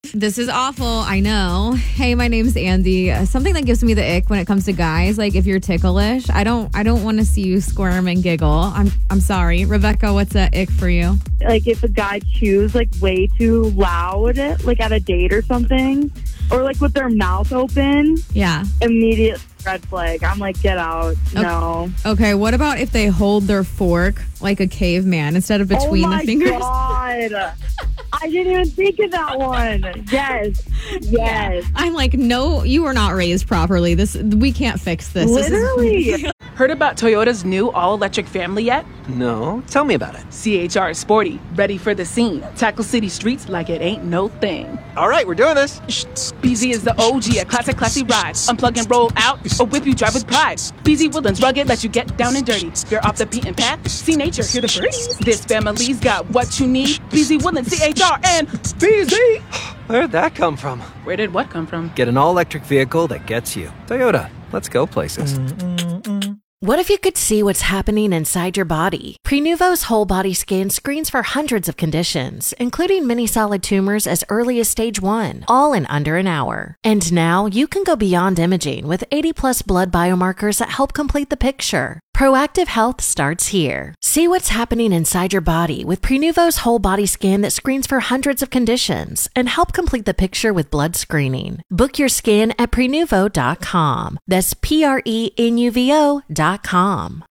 This is awful. I know. Hey, my name's Andy. Something that gives me the ick when it comes to guys, like if you're ticklish, I don't want to see you squirm and giggle. I'm sorry. Rebecca, what's that ick for you? Like if a guy chews like way too loud, like at a date or something, or like with their mouth open. Yeah. Immediate red flag. I'm like, get out. No. Okay, what about if they hold their fork like a caveman instead of between the fingers? Oh my God. I didn't even think of that one. Yes. Yeah. I'm like, no, you were not raised properly. We can't fix this. Literally. Heard about Toyota's new all-electric family yet? No, tell me about it. CHR is sporty, ready for the scene. Tackle city streets like it ain't no thing. All right, we're doing this. BZ is the OG, a classy ride. Unplug and roll out, or whip you drive with pride. BZ Woodlands rugged, let you get down and dirty. You're off the beaten path, see nature, hear the birds. This family's got what you need. BZ Woodlands, CHR, and BZ. Where'd that come from? Where did what come from? Get an all-electric vehicle that gets you. Toyota, let's go places. What if you could see what's happening inside your body? Prenuvo's whole body scan screens for hundreds of conditions, including many solid tumors as early as stage 1, all in under an hour. And now you can go beyond imaging with 80+ blood biomarkers that help complete the picture. Proactive health starts here. See what's happening inside your body with Prenuvo's whole body scan that screens for hundreds of conditions and help complete the picture with blood screening. Book your scan at Prenuvo.com. That's Prenuvo.com.